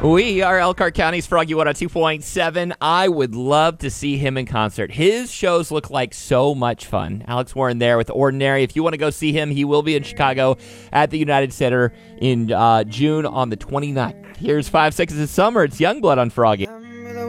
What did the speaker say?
We are Elkhart County's Froggy 102.7. I would love to see him in concert. His shows look like so much fun. Alex Warren there with Ordinary. If you want to go see him, he will be in Chicago at the United Center in June on the 29th. Here's 5 Seconds of Summer. It's Youngblood on Froggy.